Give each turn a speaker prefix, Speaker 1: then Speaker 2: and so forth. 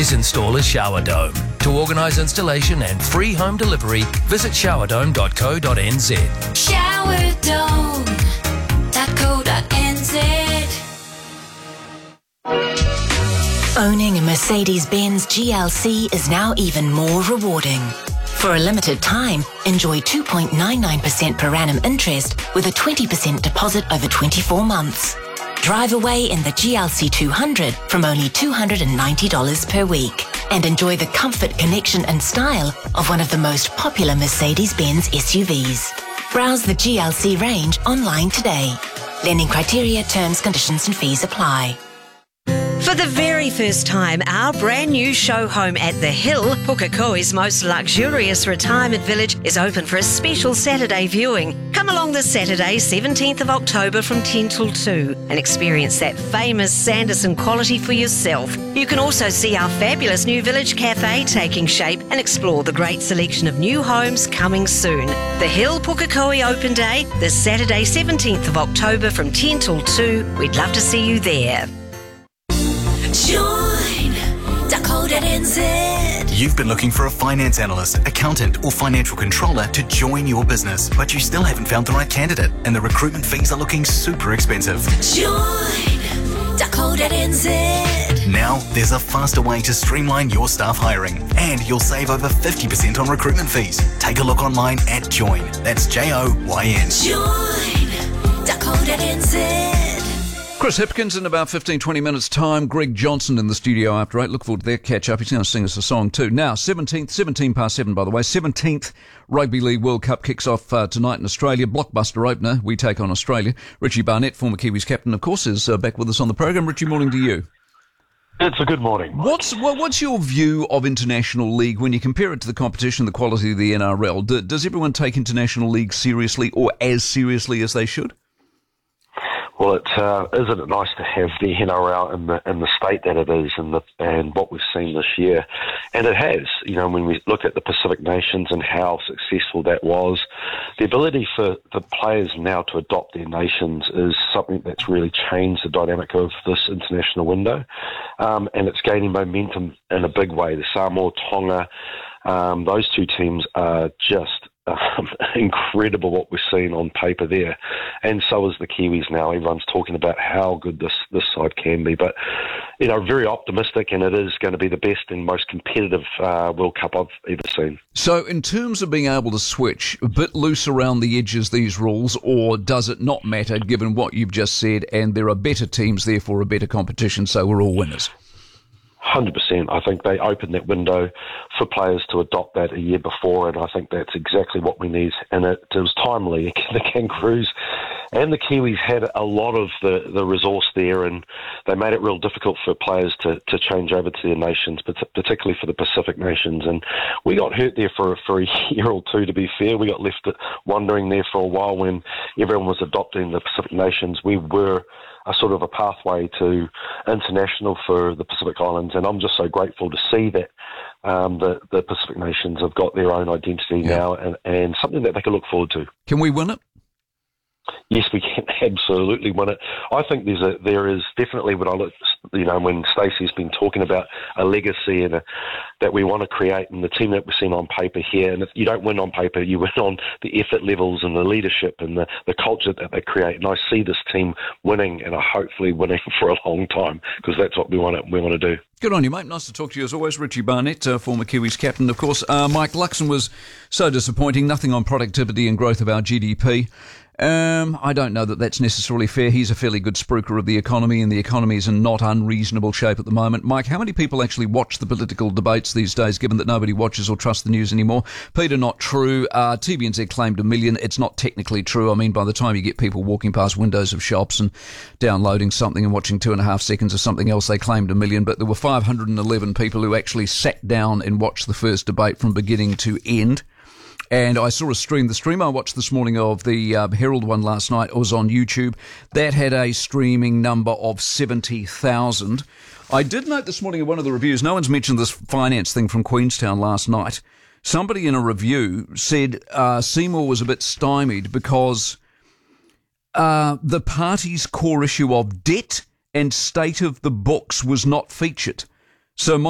Speaker 1: is install a shower dome. To organise installation and free home delivery, visit showerdome.co.nz.
Speaker 2: Showerdome.co.nz. Owning a Mercedes-Benz GLC is now even more rewarding. For a limited time, enjoy 2.99% per annum interest with a 20% deposit over 24 months. Drive away in the GLC 200 from only $290 per week and enjoy the comfort, connection and style of one of the most popular Mercedes-Benz SUVs. Browse the GLC range online today. Lending criteria, terms, conditions and fees apply.
Speaker 3: For the very first time, our brand new show home at The Hill, Pukekohe's most luxurious retirement village, is open for a special Saturday viewing. Come along this Saturday, 17th of October from 10 till 2 and experience that famous Sanderson quality for yourself. You can also see our fabulous new village cafe taking shape and explore the great selection of new homes coming soon. The Hill Pukekohe Open Day, this Saturday, 17th of October from 10 till 2. We'd love to see you there.
Speaker 2: Join.co.nz.
Speaker 4: You've been looking for a finance analyst, accountant or financial controller to join your business, but you still haven't found the right candidate and the recruitment fees are looking super expensive.
Speaker 2: Join.co.nz.
Speaker 4: Now there's a faster way to streamline your staff hiring and you'll save over 50% on recruitment fees. Take a look online at Join. That's Joyn.
Speaker 2: Join.co.nz.
Speaker 5: Chris Hipkins in about 15-20 minutes' time. Greg Johnson in the studio after 8. Look forward to their catch-up. He's going to sing us a song too. Now, 17 past 7, by the way. 17th Rugby League World Cup kicks off tonight in Australia. Blockbuster opener. We take on Australia. Richie Barnett, former Kiwis captain, of course, is back with us on the program. Richie, morning to you.
Speaker 6: It's a good morning.
Speaker 5: What's your view of international league when you compare it to the competition, the quality of the NRL? Does everyone take international league seriously or as seriously as they should?
Speaker 6: Well, isn't it nice to have the NRL in the state that it is and what we've seen this year? And it has. You know, when we look at the Pacific Nations and how successful that was, the ability for the players now to adopt their nations is something that's really changed the dynamic of this international window. And it's gaining momentum in a big way. The Samoa, Tonga, those two teams are just incredible what we're seeing on paper there, and so is the Kiwis now. Everyone's talking about how good this side can be, but you know, very optimistic, and it is going to be the best and most competitive World Cup I've ever seen.
Speaker 5: So in terms of being able to switch a bit loose around the edges, these rules, or does it not matter given what you've just said and there are better teams, therefore a better competition, so we're all winners?
Speaker 6: 100%. I think they opened that window for players to adopt that a year before, and I think that's exactly what we need. And it was timely. The Kangaroos and the Kiwis had a lot of the resource there, and they made it real difficult for players to change over to their nations, particularly for the Pacific nations. And we got hurt there for a year or two, to be fair. We got left wondering there for a while when everyone was adopting the Pacific nations. We were a sort of a pathway to international for the Pacific Islands, and I'm just so grateful to see that the Pacific nations have got their own identity now and something that they can look forward to.
Speaker 5: Can we win it?
Speaker 6: Yes, we can absolutely win it. I think there is definitely, when I look, you know, when Stacey's been talking about a legacy and that we want to create, and the team that we're seeing on paper here, and if you don't win on paper, you win on the effort levels and the leadership and the culture that they create. And I see this team winning, and hopefully winning for a long time, because that's what we want to do.
Speaker 5: Good on you, mate. Nice to talk to you as always. Richie Barnett, former Kiwis captain, of course. Mike Luxon was so disappointing. Nothing on productivity and growth of our GDP. I don't know that that's necessarily fair. He's a fairly good spruiker of the economy, and the economy is in not unreasonable shape at the moment. Mike, how many people actually watch the political debates these days, given that nobody watches or trusts the news anymore? Peter, not true. TVNZ claimed 1 million. It's not technically true. I mean, by the time you get people walking past windows of shops and downloading something and watching 2.5 seconds of something else, they claimed 1 million. But there were 511 people who actually sat down and watched the first debate from beginning to end. And I saw the stream I watched this morning of the Herald one last night. It was on YouTube. That had a streaming number of 70,000. I did note this morning in one of the reviews, no one's mentioned this finance thing from Queenstown last night. Somebody in a review said Seymour was a bit stymied because the party's core issue of debt and state of the books was not featured. So